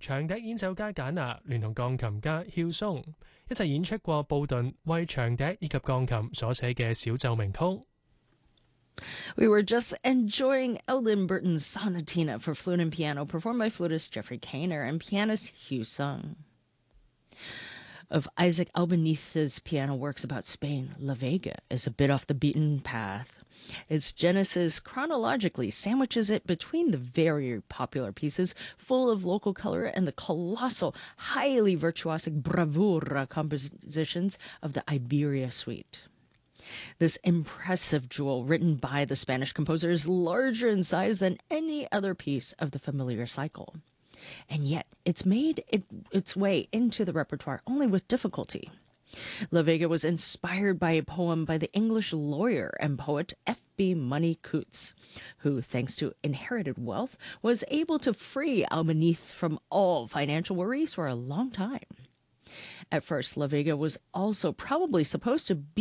長笛演奏家簡娜聯同鋼琴家曉松一齊演出過布頓為長笛以及鋼琴所寫嘅小奏鳴曲。 We were just enjoying Eldon Burton's Sonatina for flute and piano, performed by flutist Jeffrey Kainer and pianist Hugh Sung. Of Isaac Albaniz's piano works about Spain, La Vega is a bit off the beaten path. Its genesis chronologically sandwiches it between the very popular pieces full of local color and the colossal, highly virtuosic bravura compositions of the Iberia Suite. This impressive jewel, written by the Spanish composer, is larger in size than any other piece of the familiar cycle. And yet, it's made its way into the repertoire only with difficulty. La Vega was inspired by a poem by the English lawyer and poet F.B. Money Coutts, who, thanks to inherited wealth, was able to free Albaniz from all financial worries for a long time. At first, La Vega was also probably supposed to be